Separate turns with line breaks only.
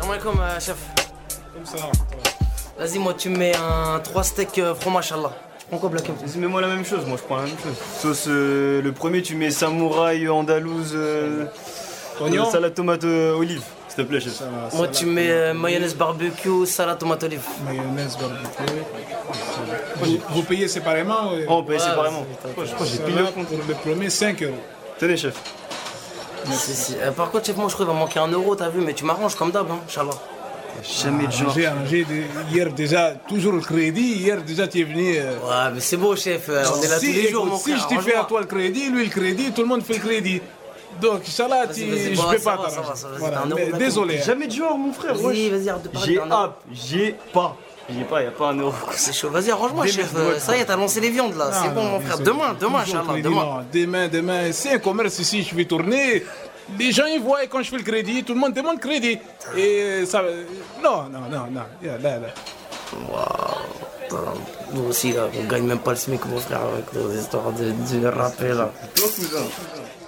Salam alaikum, chef.
Comme ça.
Vas-y, moi, tu me mets un 3 steaks fromage, Allah. Tu prends quoi, Black M?
Vas-y, mets-moi la même chose, moi je prends la même chose. Sauce, le premier, tu mets samouraï, andalouse,
Oignon.
salade tomate olive, s'il te plaît, chef.
Moi, tu mets mayonnaise barbecue, salade tomate olive.
Mayonnaise, barbecue. Vous payez séparément ou...
Oh, on paye
Ouais,
séparément.
vas-y,
Je crois que j'ai
Ça
pile le
va
compte.
pour le premier 5 euros.
Tenez, chef.
Si. Par contre, chef, moi, je crois qu'il va manquer 1 euro, t'as vu, mais tu m'arranges comme d'hab, hein, Inch'Allah.
Jamais de genre.
Hier déjà, toujours le crédit. Hier déjà, tu es venu.
Ouais, mais c'est beau, chef, on est là tous les jours, mon
Si
frère.
je t'ai fait à
arrange-moi.
toi le crédit, lui le crédit, tout le monde fait le crédit. Donc, Inch'Allah,
Vas-y,
je
bon,
peux
ça
pas
va, ça
t'arranger.
va, ça va,
Voilà,
c'est un euro,
mais
d'accord.
désolé.
Jamais de genre, mon frère.
Vas-y, arrête de parler.
J'ai
t'as un euro.
pas. J'ai pas, y a pas un euro.
C'est chaud, vas-y, arrange-moi, chef.
Démerde-toi,
Ça y est, t'as lancé les viandes, là. C'est
Non,
bon,
non,
mon frère.
désolé.
Demain,
Toujours
Inch'Allah,
crédit,
demain.
non. Demain. C'est un commerce ici, je vais tourner. Les gens, ils voient quand je fais le crédit, tout le monde demande crédit. Et ça. Non. Là.
Putain, nous aussi, là, on gagne même pas le SMIC, mon frère, avec nos histoires de rapper, là.
Toi, cousin.